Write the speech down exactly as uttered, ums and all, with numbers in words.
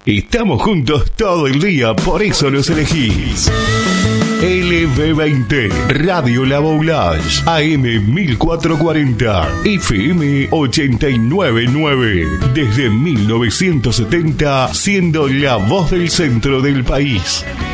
Estamos juntos todo el día, por eso nos elegís. L V veinte, Radio La Boulage, A M mil cuatrocientos cuarenta, F M ochenta y nueve punto nueve. Desde mil novecientos setenta, siendo la voz del centro del país.